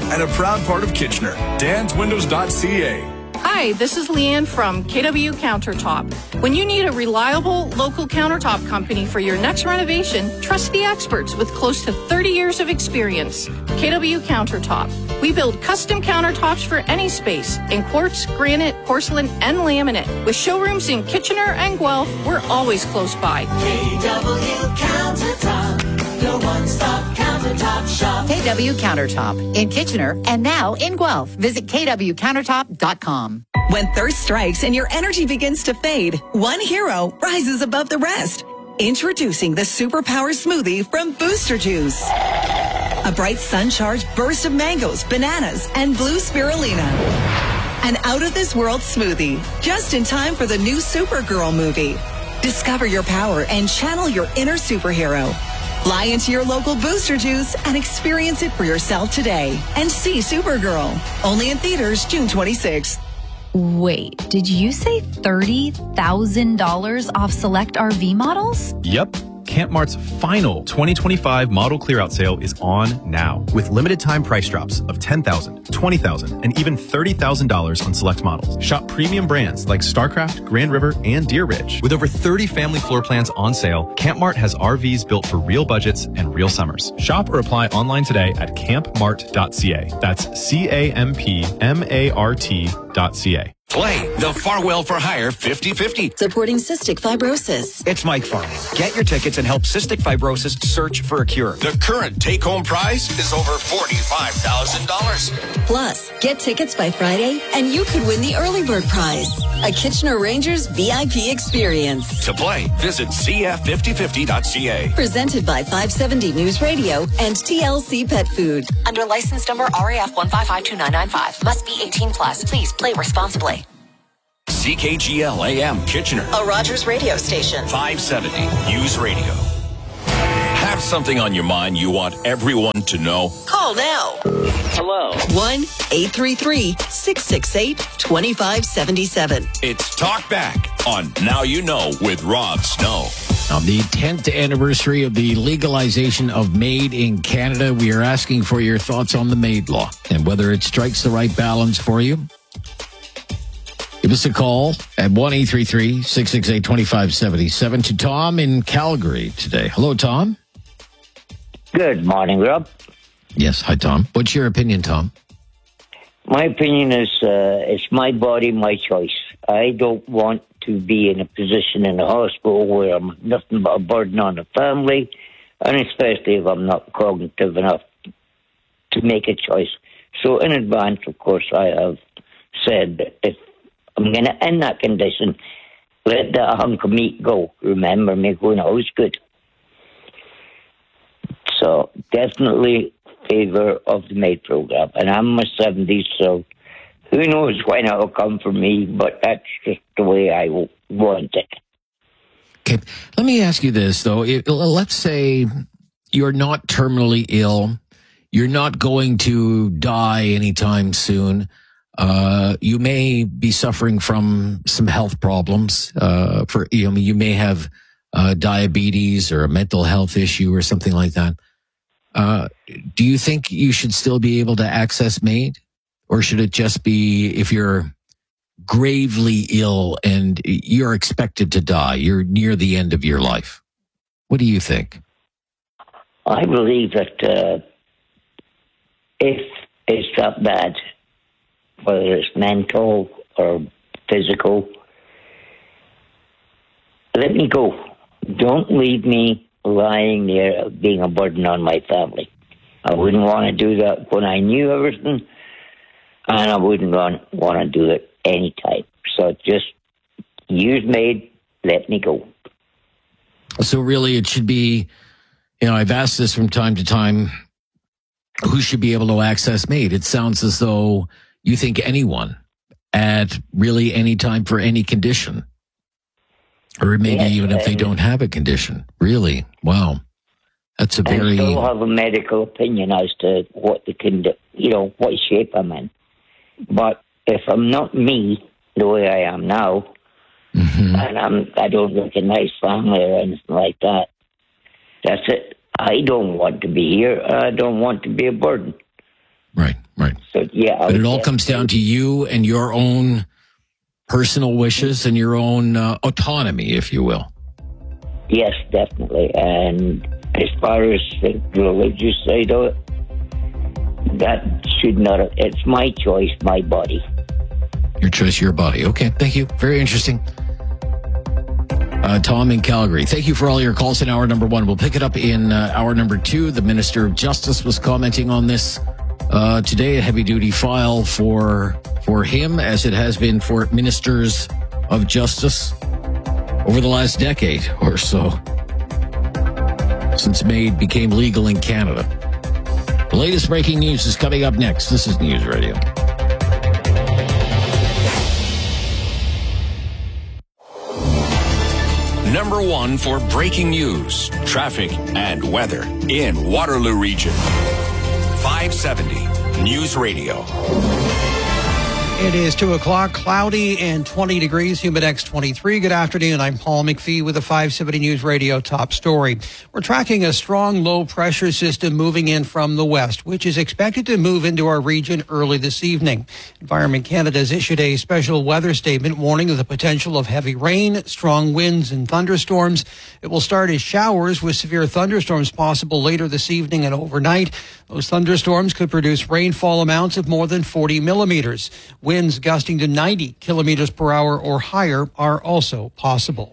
and a proud part of Kitchener. danswindows.ca. Hi, this is Leanne from KW Countertop. When you need a reliable local countertop company for your next renovation, trust the experts with close to 30 years of experience. KW Countertop. We build custom countertops for any space in quartz, granite, porcelain, and laminate. With showrooms in Kitchener and Guelph, we're always close by. KW Countertop, your one-stop countertop shop. KW Countertop in Kitchener and now in Guelph. Visit kwcountertop.com. When thirst strikes and your energy begins to fade, one hero rises above the rest. Introducing the Superpower Smoothie from Booster Juice. A bright sun-charged burst of mangoes, bananas, and blue spirulina. An out-of-this-world smoothie, just in time for the new Supergirl movie. Discover your power and channel your inner superhero. Fly into your local Booster Juice and experience it for yourself today. And see Supergirl. Only in theaters June 26th. Wait, did you say $30,000 off select RV models? Yep. Camp Mart's final 2025 model clearout sale is on now with limited time price drops of $10,000, $20,000, and even $30,000 on select models. Shop premium brands like Starcraft, Grand River, and Deer Ridge. With over 30 family floor plans on sale, Camp Mart has RVs built for real budgets and real summers. Shop or apply online today at campmart.ca. That's CAMPMART.ca. Play the Farwell for Hire 50-50. Supporting cystic fibrosis. It's Mike Farwell. Get your tickets and help cystic fibrosis search for a cure. The current take-home prize is over $45,000. Plus, get tickets by Friday and you could win the early bird prize. A Kitchener Rangers VIP experience. To play, visit cf5050.ca. Presented by 570 News Radio and TLC Pet Food. Under license number RAF 1552995. Must be 18 plus. Please play responsibly. CKGL AM Kitchener. A Rogers radio station. 570 News Radio. Have something on your mind you want everyone to know? Call now. Hello. 1-833-668-2577. It's Talk Back on Now You Know with Rob Snow. On the 10th anniversary of the legalization of MAID in Canada, we are asking for your thoughts on the MAID law and whether it strikes the right balance for you. Give us a call at 1-833-668-2577 to Tom in Calgary today. Hello, Tom. Good morning, Rob. Yes, hi, Tom. What's your opinion, Tom? My opinion is it's my body, my choice. I don't want to be in a position in a hospital where I'm nothing but a burden on the family, and especially if I'm not cognitive enough to make a choice. So in advance, of course, I have said that if I'm going to end that condition, let that hunk of meat go. Remember me when I was good. So definitely favor of the MAID program. And I'm in my 70s, so who knows when it will come for me, but that's just the way I want it. Okay, let me ask you this, though. Let's say you're not terminally ill. You're not going to die anytime soon. You may be suffering from some health problems. You may have diabetes or a mental health issue or something like that. Do you think you should still be able to access MAID, or should it just be if you're gravely ill and you're expected to die, you're near the end of your life? What do you think? I believe that if it's that bad, whether it's mental or physical, let me go. Don't leave me lying there being a burden on my family. I wouldn't want to do that when I knew everything, and I wouldn't want to do it anytime. So just use MAID, let me go. So really it should be, I've asked this from time to time, who should be able to access MAID? It sounds as though you think anyone at really any time for any condition. Or maybe even if they don't have a condition. Really? Wow. That's a very... I still have a medical opinion as to what what shape I'm in. But if I'm not me, the way I am now, and I don't look a nice family or anything like that, that's it. I don't want to be here. I don't want to be a burden. Right. So, yeah. But it all comes down to you and your own personal wishes and your own autonomy, if you will. Yes, definitely. And as far as the religious side of it, that should not, it's my choice, my body. Your choice, your body. Okay, thank you. Very interesting. Tom in Calgary, thank you for all your calls in hour number 1. We'll pick it up in hour number 2. The Minister of Justice was commenting on this today, a heavy-duty file for him, as it has been for ministers of justice over the last decade or so, since MAID became legal in Canada. The latest breaking news is coming up next. This is News Radio. Number 1 for breaking news, traffic, and weather in Waterloo Region. 570 News Radio. It is 2 o'clock, cloudy and 20 degrees, Humidex 23. Good afternoon. I'm Paul McPhee with the 570 News Radio top story. We're tracking a strong low pressure system moving in from the west, which is expected to move into our region early this evening. Environment Canada has issued a special weather statement warning of the potential of heavy rain, strong winds and thunderstorms. It will start as showers with severe thunderstorms possible later this evening and overnight. Those thunderstorms could produce rainfall amounts of more than 40 millimeters. Winds gusting to 90 kilometers per hour or higher are also possible.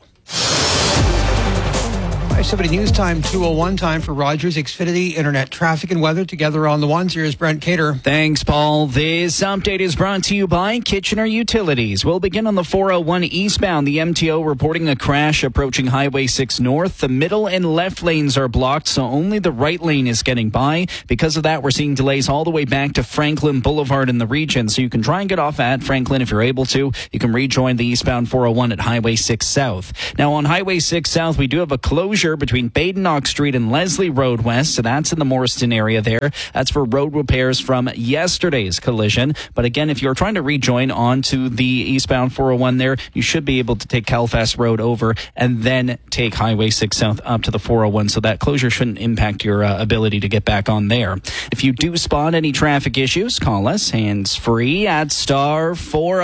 570 News Time, 2:01 time for Rogers Xfinity Internet traffic and weather. Together on the ones, here's Brent Cater. Thanks, Paul. This update is brought to you by Kitchener Utilities. We'll begin on the 401 eastbound. The MTO reporting a crash approaching Highway 6 North. The middle and left lanes are blocked, so only the right lane is getting by. Because of that, we're seeing delays all the way back to Franklin Boulevard in the region. So you can try and get off at Franklin if you're able to. You can rejoin the eastbound 401 at Highway 6 South. Now on Highway 6 South, we do have a closure between Badenoch Street and Leslie Road West, so that's in the Morriston area there. That's for road repairs from yesterday's collision. But again, if you're trying to rejoin onto the eastbound 401 there, you should be able to take Calfast Road over and then take Highway 6 South up to the 401, so that closure shouldn't impact your ability to get back on there. If you do spot any traffic issues, call us hands-free at star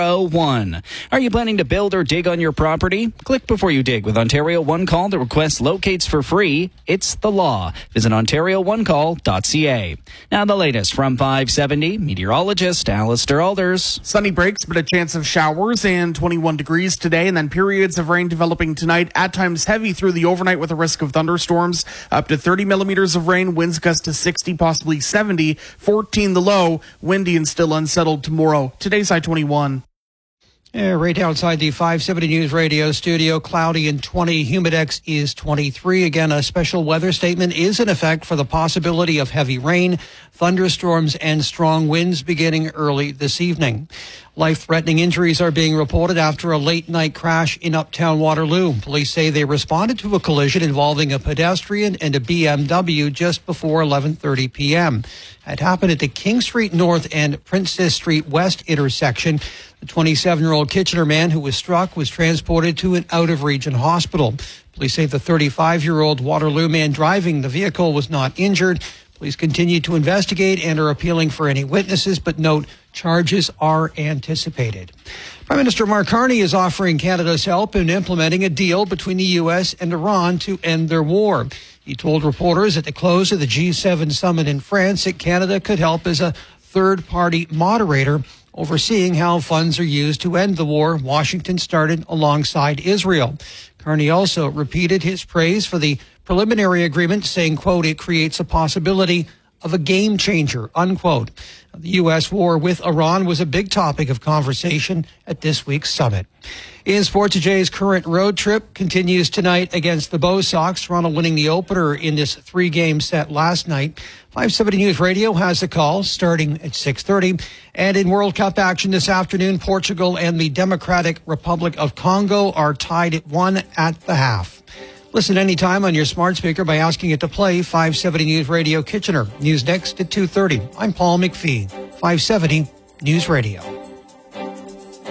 401. Are you planning to build or dig on your property? Click before you dig with Ontario One Call that requests locates for free. It's the law. Visit OntarioOneCall.ca. Now the latest from 570, meteorologist Alistair Alders. Sunny breaks, but a chance of showers and 21 degrees today, and then periods of rain developing tonight, at times heavy through the overnight with a risk of thunderstorms. Up to 30 millimeters of rain, winds gust to 60, possibly 70, 14 the low, windy and still unsettled tomorrow. Today's high 21. Yeah, right outside the 570 News Radio studio, cloudy and 20. Humidex is 23. Again, a special weather statement is in effect for the possibility of heavy rain, thunderstorms, and strong winds beginning early this evening. Life-threatening injuries are being reported after a late-night crash in Uptown Waterloo. Police say they responded to a collision involving a pedestrian and a BMW just before 11:30 p.m. It happened at the King Street North and Princess Street West intersection. The 27-year-old Kitchener man who was struck was transported to an out-of-region hospital. Police say the 35-year-old Waterloo man driving the vehicle was not injured. Police continue to investigate and are appealing for any witnesses, but note charges are anticipated. Prime Minister Mark Carney is offering Canada's help in implementing a deal between the U.S. and Iran to end their war. He told reporters at the close of the G7 summit in France that Canada could help as a third-party moderator, overseeing how funds are used to end the war Washington started alongside Israel. Carney also repeated his praise for the preliminary agreement, saying, quote, it creates a possibility of a game changer, unquote. The U.S. war with Iran was a big topic of conversation at this week's summit. In Sports, Jay's current road trip continues tonight against the Bo Sox. Toronto winning the opener in this three-game set last night. 570 News Radio has a call starting at 6:30. And in World Cup action this afternoon, Portugal and the Democratic Republic of Congo are tied at 1 at the half. Listen anytime on your smart speaker by asking it to play 570 News Radio Kitchener. News next at 2:30. I'm Paul McPhee, 570 News Radio.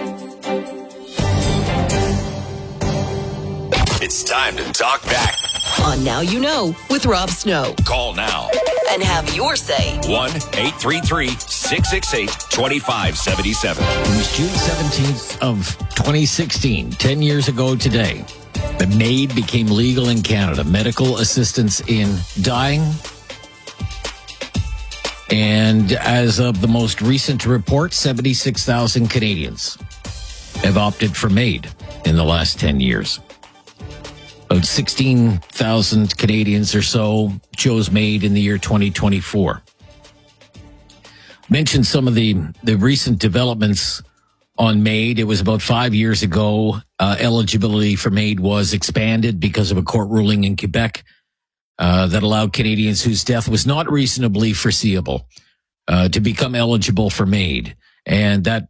It's time to talk back on Now You Know with Rob Snow. Call now And have your say. 1-833-668-2577. It was June 17th of 2016, 10 years ago today. The MAID became legal in Canada, medical assistance in dying. And as of the most recent report, 76,000 Canadians have opted for MAID in the last 10 years. About 16,000 Canadians or so chose MAID in the year 2024. Mentioned some of the recent developments on MAID. It was about 5 years ago. Eligibility for MAID was expanded because of a court ruling in Quebec that allowed Canadians whose death was not reasonably foreseeable to become eligible for MAID. And that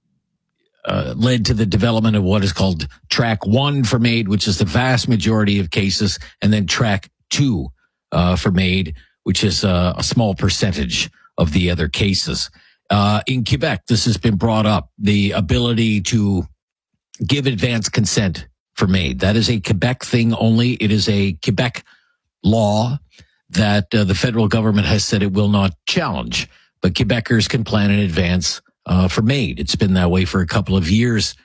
led to the development of what is called Track 1 for MAID, which is the vast majority of cases, and then Track 2 for MAID, which is a small percentage of the other cases. In Quebec, this has been brought up, the ability to give advance consent for MAID. That is a Quebec thing only. It is a Quebec law that the federal government has said it will not challenge, but Quebecers can plan in advance for MAID. It's been that way for a couple of years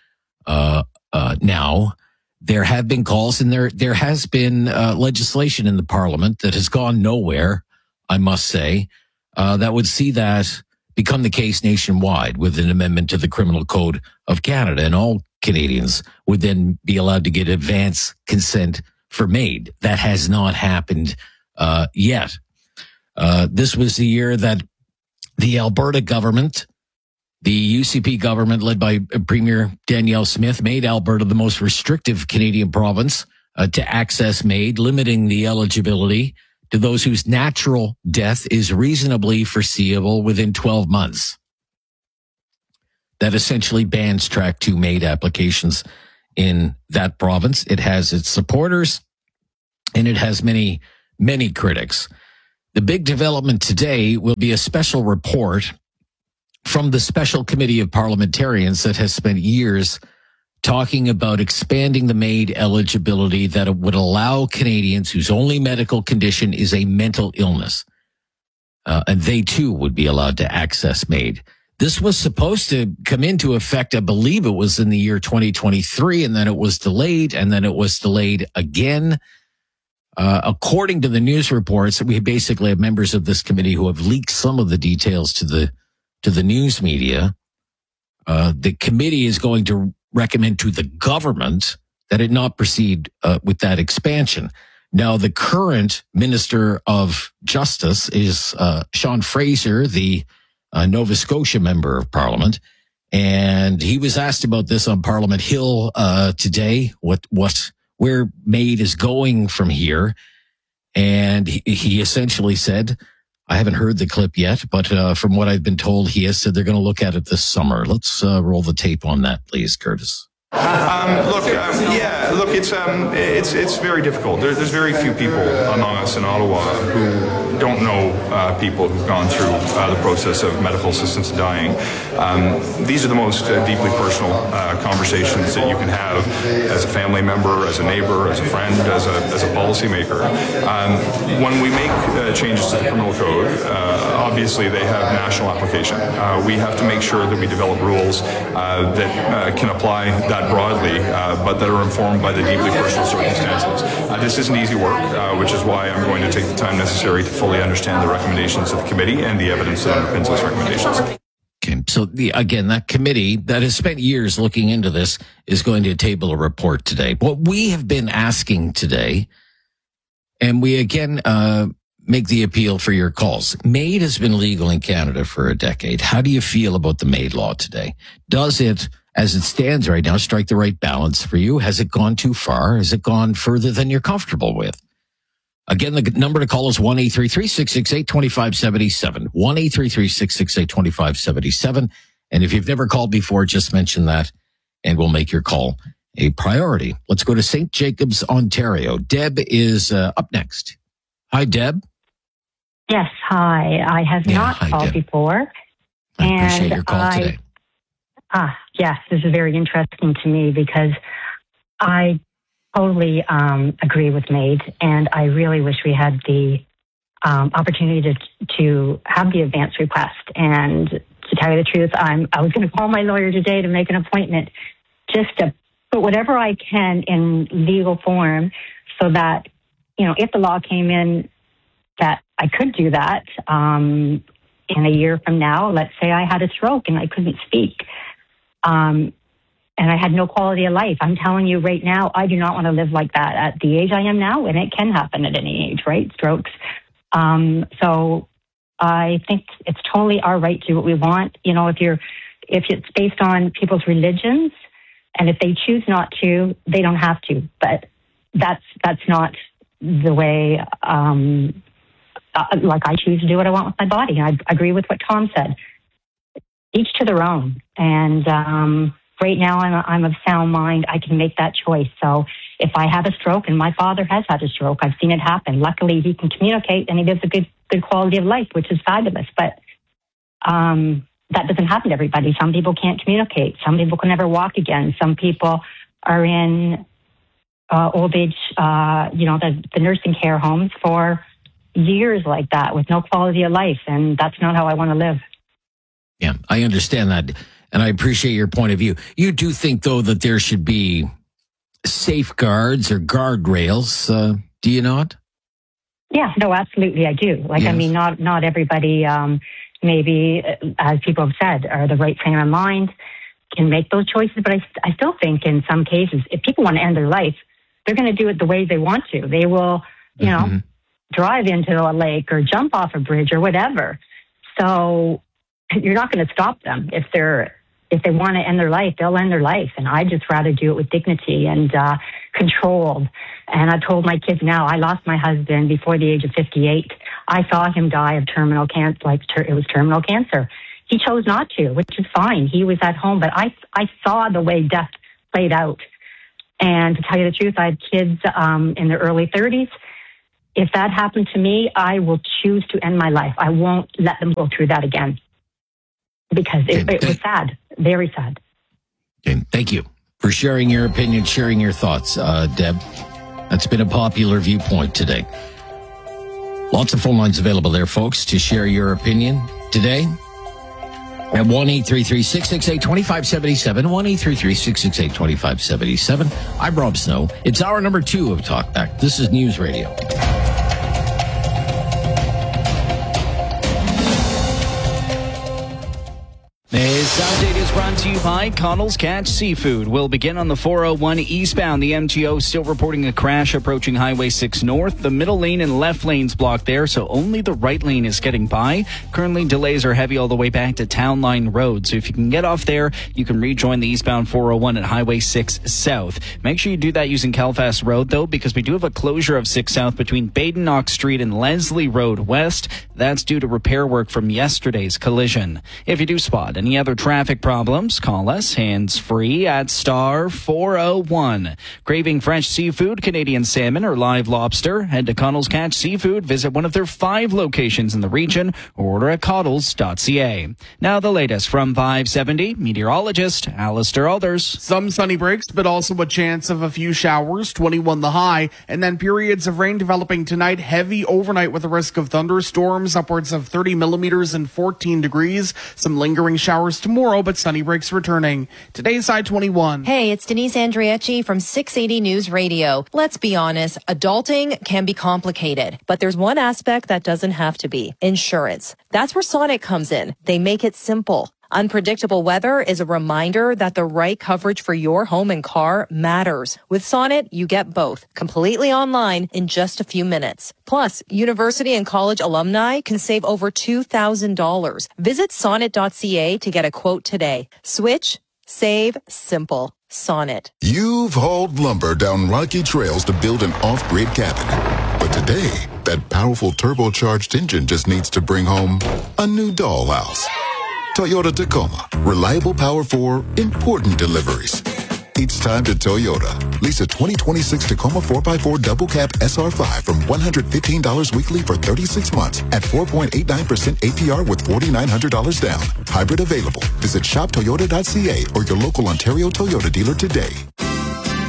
now. There have been calls, and there has been legislation in the Parliament that has gone nowhere, I must say, that would see that become the case nationwide with an amendment to the Criminal Code of Canada, and all Canadians would then be allowed to get advance consent for MAID. That has not happened yet. This was the year that the Alberta government, the UCP government led by Premier Danielle Smith, made Alberta the most restrictive Canadian province to access MAID, limiting the eligibility to those whose natural death is reasonably foreseeable within 12 months. That essentially bans Track 2 MAID applications in that province. It has its supporters, and it has many, many critics. The big development today will be a special report from the Special Committee of Parliamentarians that has spent years talking about expanding the MAID eligibility, that it would allow Canadians whose only medical condition is a mental illness. And they too would be allowed to access MAID. This was supposed to come into effect, I believe it was in the year 2023, and then it was delayed, and then it was delayed again. According to the news reports, we basically have members of this committee who have leaked some of the details to the news media. The committee is going to recommend to the government that it not proceed with that expansion. Now, the current Minister of Justice is Sean Fraser, the Nova Scotia member of Parliament, and he was asked about this on Parliament Hill today, where MAID is going from here, and he essentially said, I haven't heard the clip yet, but from what I've been told, he has said they're going to look at it this summer. Let's roll the tape on that, please, Curtis. It's very difficult. There's very few people among us in Ottawa who don't know people who've gone through the process of medical assistance in dying. These are the most deeply personal conversations that you can have as a family member, as a neighbor, as a friend, as a policymaker. When we make changes to the criminal code, obviously they have national application. We have to make sure that we develop rules that can apply that broadly, but that are informed by the deeply personal circumstances. This isn't easy work, which is why I'm going to take the time necessary to fully understand the recommendations of the committee and the evidence that underpins those recommendations. Okay, so again, that committee that has spent years looking into this is going to table a report today. What we have been asking today, and we again make the appeal for your calls. MAID has been legal in Canada for a decade. How do you feel about the MAID law today? Does it, as it stands right now, strike the right balance for you? Has it gone too far? Has it gone further than you're comfortable with? Again, the number to call is 1-833-668-2577. 1-833-668-2577. And if you've never called before, just mention that and we'll make your call a priority. Let's go to St. Jacobs, Ontario. Deb is up next. Hi, Deb. Yes, hi. I have not called Deb. before. I appreciate your call today. Yes, this is very interesting to me because I totally agree with Maid, and I really wish we had the opportunity to have the advance request. And to tell you the truth, I was going to call my lawyer today to make an appointment just to put whatever I can in legal form so that, if the law came in that I could do that in a year from now, let's say I had a stroke and I couldn't speak. And I had no quality of life. I'm telling you right now, I do not want to live like that at the age I am now, and it can happen at any age, right? Strokes. So I think it's totally our right to do what we want. If it's based on people's religions, and if they choose not to, they don't have to. But that's not the way. Like I choose to do what I want with my body. I agree with what Tom said. Each to their own. And right now, I'm of sound mind. I can make that choice. So if I have a stroke, and my father has had a stroke, I've seen it happen. Luckily, he can communicate, and he lives a good quality of life, which is fabulous. But that doesn't happen to everybody. Some people can't communicate. Some people can never walk again. Some people are in old age, the nursing care homes for years like that with no quality of life. And that's not how I want to live. Yeah, I understand that. And I appreciate your point of view. You do think, though, that there should be safeguards or guardrails, do you not? Yeah, no, absolutely, I do. Yes. I mean, not everybody, maybe, as people have said, are the right frame of mind, can make those choices. But I still think in some cases, if people want to end their life, they're going to do it the way they want to. They will, drive into a lake or jump off a bridge or whatever. So you're not going to stop them. If they want to end their life, they'll end their life. And I'd just rather do it with dignity and controlled. And I told my kids now, I lost my husband before the age of 58. I saw him die of terminal cancer, it was terminal cancer. He chose not to, which is fine. He was at home, but I saw the way death played out. And to tell you the truth, I have kids in their early 30s. If that happened to me, I will choose to end my life. I won't let them go through that again. Because it was sad, very sad. Okay, thank you for sharing your opinion, sharing your thoughts, Deb. That's been a popular viewpoint today. Lots of phone lines available there, folks, to share your opinion today. At 1-833-668-2577, 1-833-668-2577. I'm Rob Snow. It's hour number 2 of Talkback. This is News Radio. This update is brought to you by Connell's Catch Seafood. We'll begin on the 401 eastbound. The MTO still reporting a crash approaching Highway 6 North. The middle lane and left lanes blocked there, so only the right lane is getting by. Currently, delays are heavy all the way back to Town Line Road. So if you can get off there, you can rejoin the eastbound 401 at Highway 6 South. Make sure you do that using Calfast Road, though, because we do have a closure of 6 South between Baden Knox Street and Leslie Road West. That's due to repair work from yesterday's collision. If you do spot any other traffic problems, call us hands-free at star 401. Craving fresh seafood, Canadian salmon, or live lobster? Head to Connell's Catch Seafood, visit one of their 5 locations in the region, or order at coddles.ca. Now the latest from 570, meteorologist Alistair Alders. Some sunny breaks, but also a chance of a few showers, 21 the high, and then periods of rain developing tonight, heavy overnight with a risk of thunderstorms, upwards of 30 millimeters and 14 degrees. Some lingering showers tomorrow, but sunny breaks returning. Today's high 21. Hey, it's Denise Andriecci from 680 News Radio. Let's be honest, adulting can be complicated, but there's one aspect that doesn't have to be: insurance. That's where Sonnet comes in. They make it simple. Unpredictable weather is a reminder that the right coverage for your home and car matters. With Sonnet, you get both, completely online in just a few minutes. Plus, university and college alumni can save over $2,000. Visit sonnet.ca to get a quote today. Switch, save, simple. Sonnet. You've hauled lumber down rocky trails to build an off-grid cabin. But today, that powerful turbocharged engine just needs to bring home a new dollhouse. Toyota Tacoma. Reliable power for important deliveries. It's time to Toyota. Lease a 2026 Tacoma 4x4 double cab SR5 from $115 weekly for 36 months at 4.89% APR with $4,900 down. Hybrid available. Visit shoptoyota.ca or your local Ontario Toyota dealer today.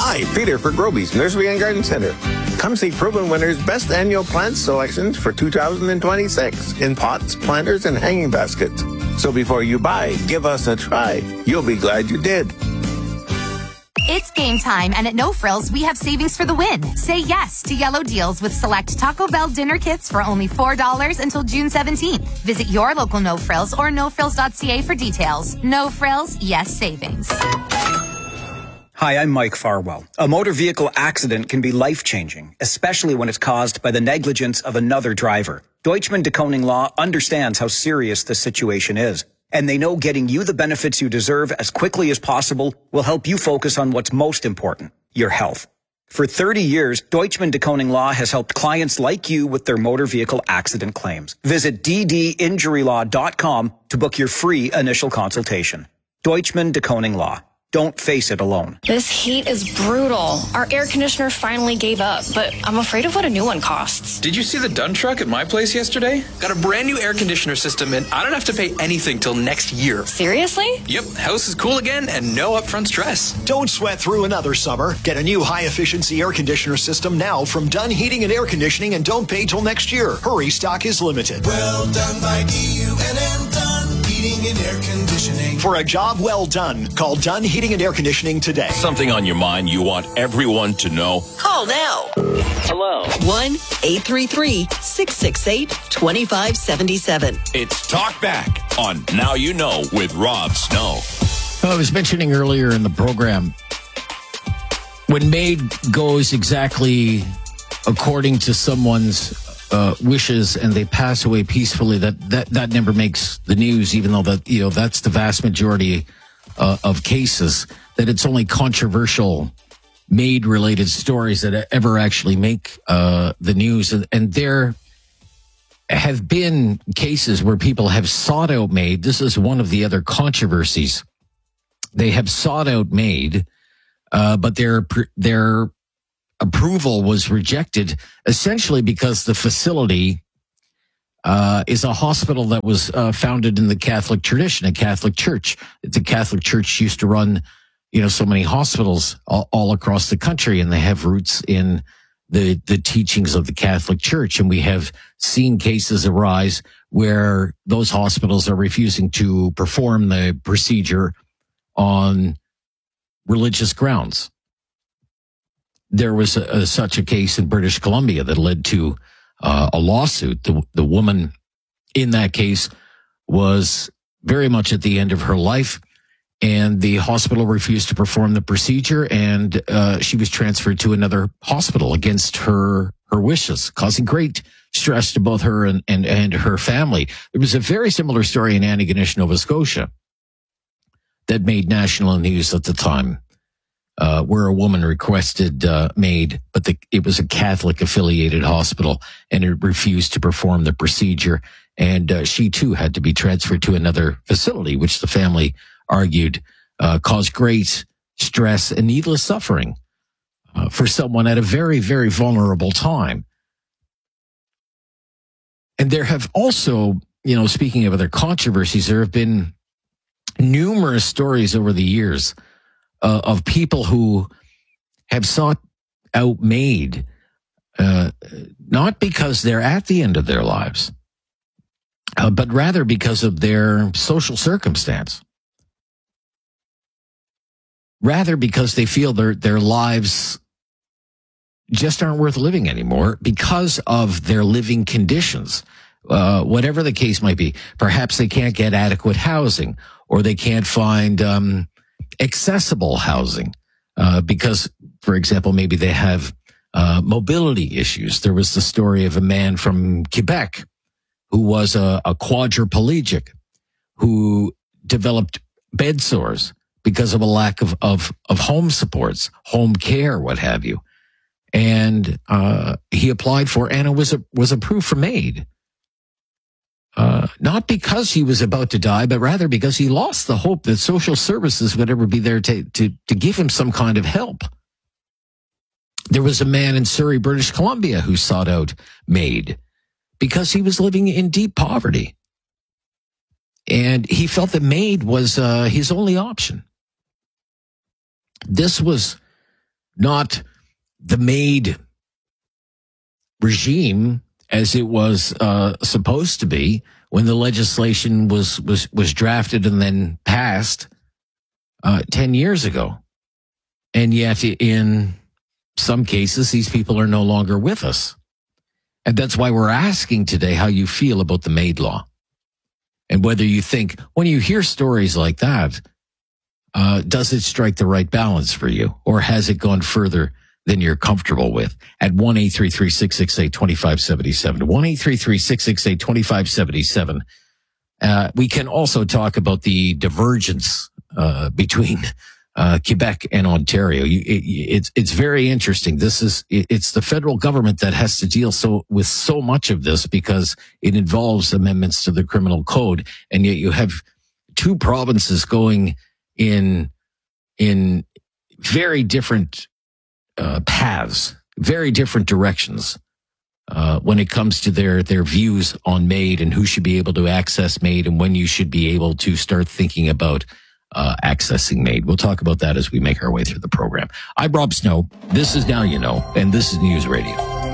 Hi, Peter for Groby's Nursery and Garden Center. Come see Proven Winners' best annual plant selections for 2026 in pots, planters, and hanging baskets. So before you buy, give us a try. You'll be glad you did. It's game time, and at No Frills, we have savings for the win. Say yes to yellow deals with select Taco Bell dinner kits for only $4 until June 17th. Visit your local No Frills or nofrills.ca for details. No Frills, yes savings. Hi, I'm Mike Farwell. A motor vehicle accident can be life-changing, especially when it's caused by the negligence of another driver. Deutschman de Koning Law understands how serious this situation is, and they know getting you the benefits you deserve as quickly as possible will help you focus on what's most important, your health. For 30 years, Deutschman de Koning Law has helped clients like you with their motor vehicle accident claims. Visit ddinjurylaw.com to book your free initial consultation. Deutschman de Koning Law. Don't face it alone. This heat is brutal. Our air conditioner finally gave up, but I'm afraid of what a new one costs. Did you see the Dunn truck at my place yesterday? Got a brand new air conditioner system, and I don't have to pay anything till next year. Seriously? Yep, house is cool again and no upfront stress. Don't sweat through another summer. Get a new high-efficiency air conditioner system now from Dunn Heating and Air Conditioning, and don't pay till next year. Hurry, stock is limited. Well done by DUNM Dunn Heating and Air Conditioning. For a job well done, call Dunn Heating and Air Conditioning today. Something on your mind you want everyone to know? Call now. Hello. 1-833-668-2577. It's Talk Back on Now You Know with Rob Snow. I was mentioning earlier in the program, when MAID goes exactly according to someone's wishes and they pass away peacefully, that never makes the news, even though that's the vast majority of cases, that it's only controversial MAID related stories that ever actually make the news. And there have been cases where people have sought out MAID. This is one of the other controversies. They have sought out MAID, but their approval was rejected, essentially because the facility is a hospital that was founded in the Catholic tradition, a Catholic church. The Catholic Church used to run, so many hospitals all across the country, and they have roots in the teachings of the Catholic Church. And we have seen cases arise where those hospitals are refusing to perform the procedure on religious grounds. There was such a case in British Columbia that led to a lawsuit. The woman in that case was very much at the end of her life, and the hospital refused to perform the procedure, and she was transferred to another hospital against her wishes, causing great stress to both her and her family. There was a very similar story in Antigonish, Nova Scotia, that made national news at the time, where a woman requested MAID, but it was a Catholic-affiliated hospital, and it refused to perform the procedure. And she, too, had to be transferred to another facility, which the family argued caused great stress and needless suffering for someone at a very, very vulnerable time. And there have also, speaking of other controversies, there have been numerous stories over the years of people who have sought out MAID, not because they're at the end of their lives, but rather because of their social circumstance. Rather because they feel their lives just aren't worth living anymore because of their living conditions. Whatever the case might be. Perhaps they can't get adequate housing, or they can't find accessible housing because, for example, maybe they have mobility issues. There was the story of a man from Quebec who was a quadriplegic who developed bed sores because of a lack of home supports, home care, what have you. And he applied for and was approved for MAID. Not because he was about to die, but rather because he lost the hope that social services would ever be there to give him some kind of help. There was a man in Surrey, British Columbia, who sought out MAID because he was living in deep poverty. And he felt that MAID was his only option. This was not the MAID regime as it was supposed to be when the legislation was drafted and then passed 10 years ago. And yet in some cases, these people are no longer with us. And that's why we're asking today how you feel about the MAID law. And whether you think, when you hear stories like that, does it strike the right balance for you? Or has it gone further than you're comfortable with? At 1-833-668-2577. 1-833-668-2577. We can also talk about the divergence between Quebec and Ontario. It's very interesting. It's the federal government that has to deal with so much of this because it involves amendments to the criminal code, and yet you have two provinces going in very different paths, very different directions when it comes to their views on MAID and who should be able to access MAID and when you should be able to start thinking about accessing MAID. We'll talk about that as we make our way through the program. I'm Rob Snow. This is Now You Know, and this is News Radio.